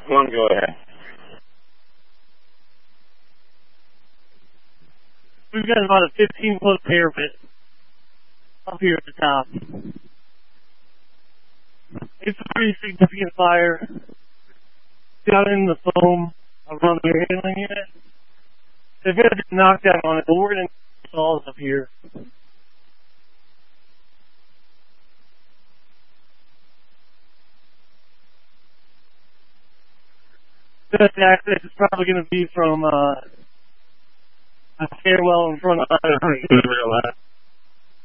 Come on, go ahead. We've got about a 15-foot parapet up here at the top. It's a pretty significant fire. Down in the foam around the air handling unit. They've got a knockdown on it, but we're going to install it up here. Best access is probably going to be from a stairwell in front of the